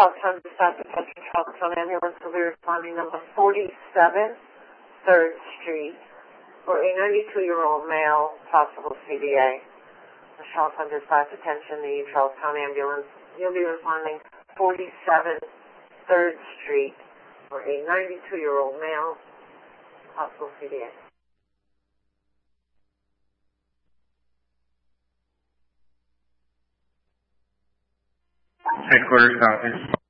Charlestown Dispatch, Attention Charlestown Ambulance will be responding number 47, 3rd Street, for a 92-year-old male, possible CDA. The Charlestown Dispatch, attention, the Charlestown Ambulance. You'll be responding 47, 3rd Street, for a 92-year-old male, possible CDA. Headquarters office.